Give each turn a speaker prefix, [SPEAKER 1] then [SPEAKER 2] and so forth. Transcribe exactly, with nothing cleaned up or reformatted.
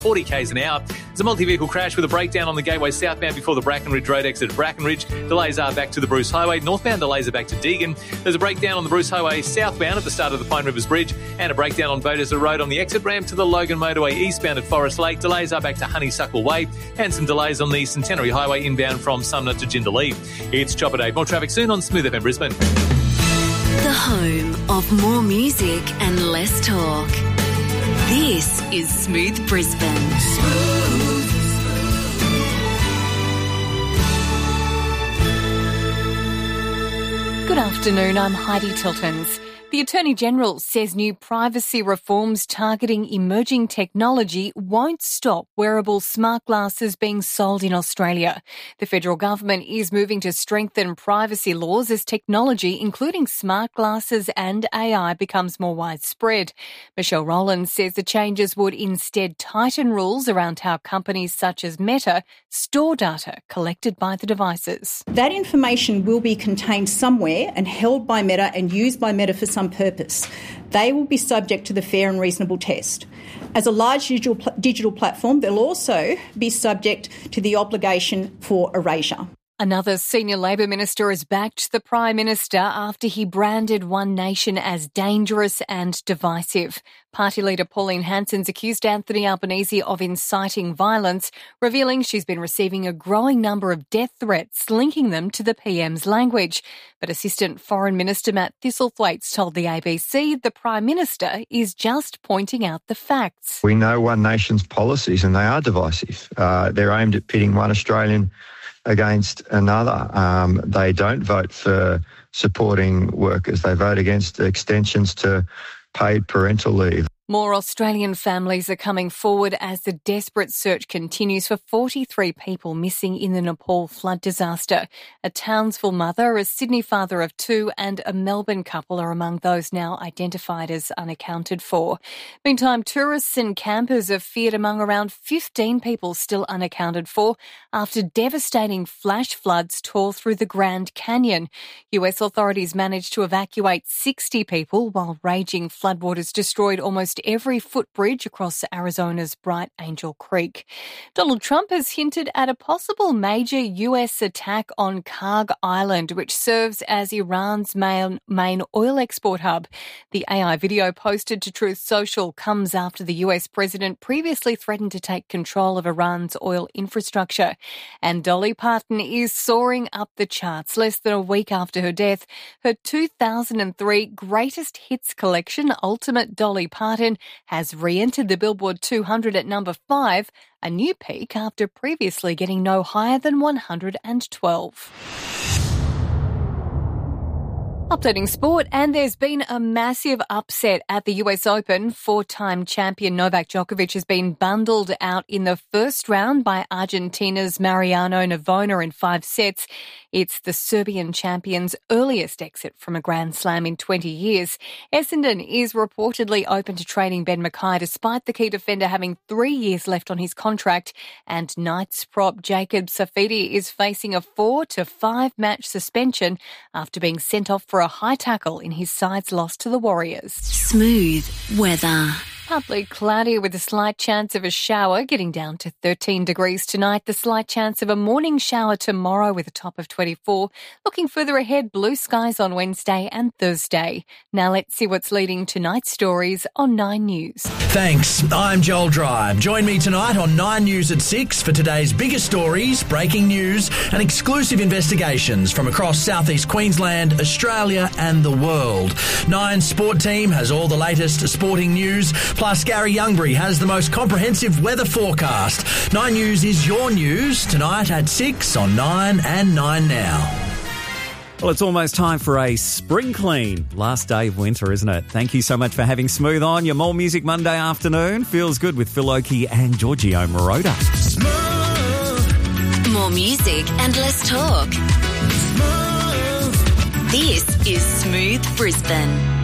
[SPEAKER 1] forty kays an hour. There's a multi-vehicle crash with a breakdown on the Gateway southbound before the Brackenridge Road exit at Brackenridge. Delays are back to the Bruce Highway. Northbound delays are back to Deagon. There's a breakdown on the Bruce Highway southbound at the start of the Pine Rivers Bridge and a breakdown on Boderslow Road on the exit ramp to the Logan Motorway eastbound at Forest Lake. Delays are back to Honeysuckle Way and some delays on the Centenary Highway inbound from Sumner to Jindalee. It's Chopper Dave. More traffic soon on Smooth F M Brisbane.
[SPEAKER 2] The home of more music and less talk. This is Smooth Brisbane. Smooth.
[SPEAKER 3] Good afternoon, I'm Heidi Tiltons. The Attorney-General says new privacy reforms targeting emerging technology won't stop wearable smart glasses being sold in Australia. The federal government is moving to strengthen privacy laws as technology, including smart glasses and A I, becomes more widespread. Michelle Rowland says the changes would instead tighten rules around how companies such as Meta store data collected by the devices.
[SPEAKER 4] That information will be contained somewhere and held by Meta and used by Meta for some purpose. They will be subject to the fair and reasonable test. As a large digital, pl- digital platform, they'll also be subject to the obligation for erasure.
[SPEAKER 3] Another senior Labor minister has backed the Prime Minister after he branded One Nation as dangerous and divisive. Party leader Pauline Hanson's accused Anthony Albanese of inciting violence, revealing she's been receiving a growing number of death threats linking them to the P M's language. But Assistant Foreign Minister Matt Thistlethwaite told the A B C the Prime Minister is just pointing out the facts.
[SPEAKER 5] We know One Nation's policies and they are divisive. Uh, they're aimed at pitting one Australian against another. Um, they don't vote for supporting workers. They vote against extensions to paid parental leave.
[SPEAKER 3] More Australian families are coming forward as the desperate search continues for forty-three people missing in the Nepal flood disaster. A Townsville mother, a Sydney father of two and a Melbourne couple are among those now identified as unaccounted for. Meantime, tourists and campers are feared among around fifteen people still unaccounted for after devastating flash floods tore through the Grand Canyon. U S authorities managed to evacuate sixty people while raging floodwaters destroyed almost every footbridge across Arizona's Bright Angel Creek. Donald Trump has hinted at a possible major U S attack on Karg Island, which serves as Iran's main, main oil export hub. The A I video posted to Truth Social comes after the U S president previously threatened to take control of Iran's oil infrastructure. And Dolly Parton is soaring up the charts less than a week after her death. Her two thousand three Greatest Hits collection, Ultimate Dolly Parton, has re-entered the Billboard two hundred at number five, a new peak after previously getting no higher than one hundred twelve. Updating sport, and there's been a massive upset at the U S Open. Four-time champion Novak Djokovic has been bundled out in the first round by Argentina's Mariano Navona in five sets. It's the Serbian champion's earliest exit from a Grand Slam in twenty years. Essendon is reportedly open to trading Ben Mackay despite the key defender having three years left on his contract. And Knights prop Jacob Safidi is facing a four to five match suspension after being sent off for a high tackle in his side's loss to the Warriors.
[SPEAKER 2] Smooth weather.
[SPEAKER 3] Partly cloudy with a slight chance of a shower, getting down to thirteen degrees tonight. The slight chance of a morning shower tomorrow with a top of twenty-four. Looking further ahead, blue skies on Wednesday and Thursday. Now let's see what's leading tonight's stories on Nine News.
[SPEAKER 6] Thanks. I'm Joel Dry. Join me tonight on Nine News at six for today's biggest stories, breaking news and exclusive investigations from across southeast Queensland, Australia and the world. Nine's sport team has all the latest sporting news. Plus, Gary Youngbury has the most comprehensive weather forecast. Nine News is your news tonight at six on Nine and Nine Now.
[SPEAKER 7] Well, it's almost time for a spring clean. Last day of winter, isn't it? Thank you so much for having Smooth on. Your More Music Monday afternoon feels good with Phil Oakey and Giorgio Moroder.
[SPEAKER 2] Smooth. More music and less talk. Smooth. This is Smooth Brisbane.